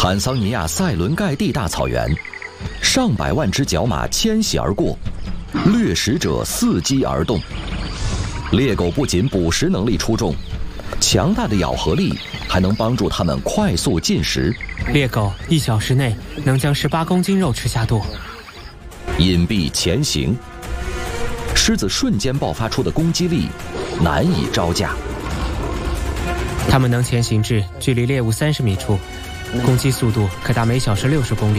坦桑尼亚塞伦盖蒂大草原，上百万只角马迁徙而过，掠食者伺机而动。猎狗不仅捕食能力出众，强大的咬合力还能帮助它们快速进食。 猎狗1小时内能将18公斤肉吃下肚。 隐蔽前行，狮子瞬间爆发出的攻击力难以招架。 它们能前行至距离猎物30米处，攻击速度可达每小时60公里。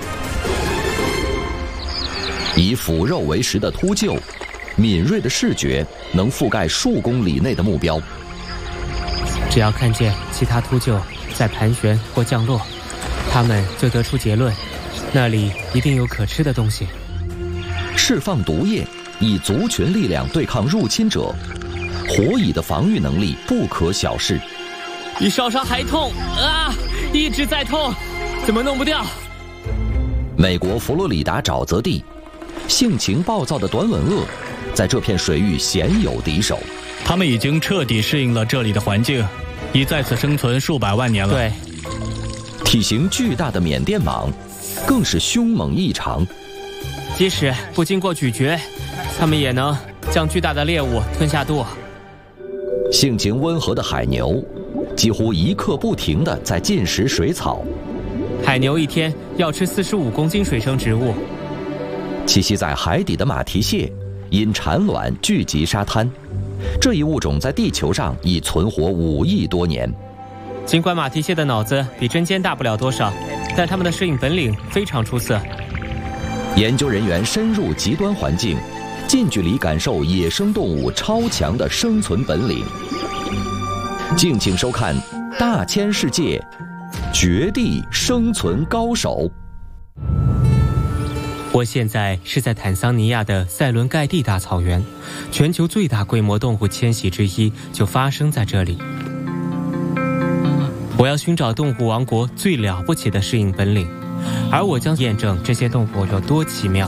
以腐肉为食的秃鹫，敏锐的视觉能覆盖数公里内的目标。 只要看见其他秃鹫在盘旋或降落，它们就得出结论，那里一定有可吃的东西。 释放毒液，以族群力量对抗入侵者，火蚁的防御能力不可小视。 比烧伤还痛啊！一直在痛，怎么弄不掉？ 美国佛罗里达沼泽地，性情暴躁的短吻鳄在这片水域鲜有敌手。 它们已经彻底适应了这里的环境，已在此生存数百万年了。 对， 体型巨大的缅甸蟒更是凶猛异常， 即使不经过咀嚼，它们也能将巨大的猎物吞下肚。 性情温和的海牛几乎一刻不停地在进食水草。 海牛一天要吃45公斤水生植物。 栖息在海底的马蹄蟹因产卵聚集沙滩，这一物种在地球上已存活5亿多年。 尽管马蹄蟹的脑子比针尖大不了多少，但它们的适应本领非常出色。 研究人员深入极端环境，近距离感受野生动物超强的生存本领。敬请收看《大千世界》，绝地生存高手。 我现在是在坦桑尼亚的塞伦盖蒂大草原，全球最大规模动物迁徙之一就发生在这里。我要寻找动物王国最了不起的适应本领，而我将验证这些动物有多奇妙。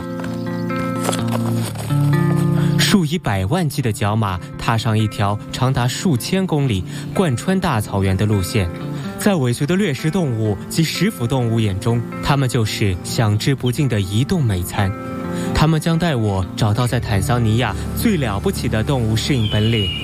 数以百万计的角马踏上一条长达数千公里、贯穿大草原的路线，在尾随的掠食动物及食腐动物眼中，它们就是享之不尽的移动美餐。它们将带我找到在坦桑尼亚最了不起的动物适应本领。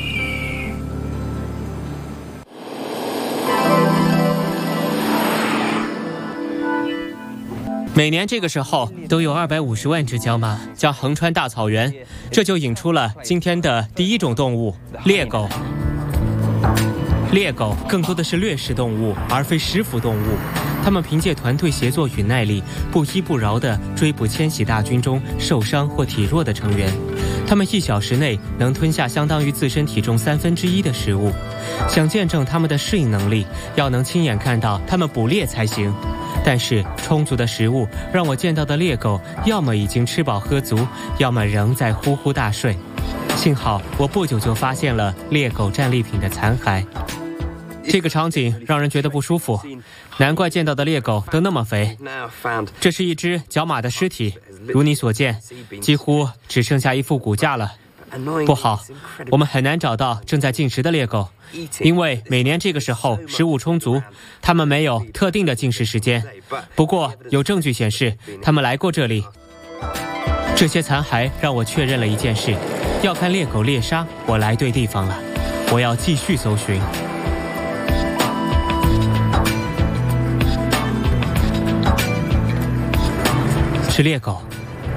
每年这个时候都有250万只角马将横穿大草原，这就引出了今天的第一种动物——猎狗。猎狗更多的是掠食动物，而非食腐动物。它们凭借团队协作与耐力，不依不饶地追捕迁徙大军中受伤或体弱的成员。它们1小时内能吞下相当于自身体重1/3的食物。想见证它们的适应能力，要能亲眼看到它们捕猎才行。但是充足的食物让我见到的猎狗要么已经吃饱喝足，要么仍在呼呼大睡。幸好我不久就发现了猎狗战利品的残骸。这个场景让人觉得不舒服，难怪见到的猎狗都那么肥。这是一只角马的尸体，如你所见，几乎只剩下一副骨架了。不好，我们很难找到正在进食的猎狗，因为每年这个时候食物充足，它们没有特定的进食时间。不过有证据显示它们来过这里。这些残骸让我确认了一件事，要看猎狗猎杀，我来对地方了。我要继续搜寻。是猎狗。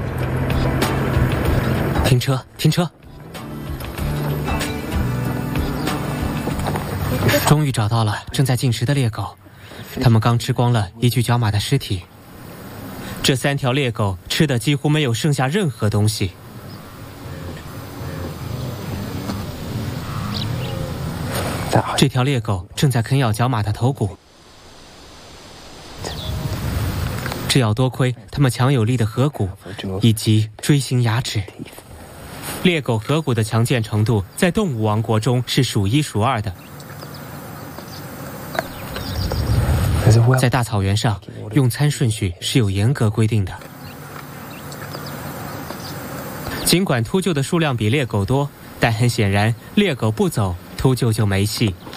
停车，停车！终于找到了正在进食的猎狗，它们刚吃光了一具角马的尸体。这3条猎狗吃的几乎没有剩下任何东西。这条猎狗正在啃咬角马的头骨。这要多亏它们强有力的颌骨以及锥形牙齿。猎狗颌骨的强健程度在动物王国中是数1数2的。在大草原上，用餐顺序是有严格规定的。尽管秃鹫的数量比猎狗多，但很显然，猎狗不走，秃鹫就没戏。